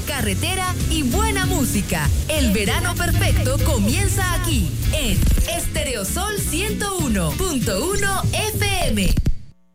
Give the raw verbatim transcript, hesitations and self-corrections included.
carretera y buena música. El verano perfecto comienza aquí en Estereosol ciento uno punto uno